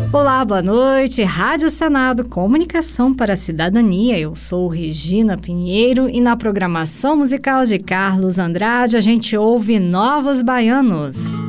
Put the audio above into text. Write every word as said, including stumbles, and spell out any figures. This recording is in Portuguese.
Olá, boa noite. Rádio Senado, comunicação para a cidadania. Eu sou Regina Pinheiro e na programação musical de Carlos Andrade a gente ouve Novos Baianos.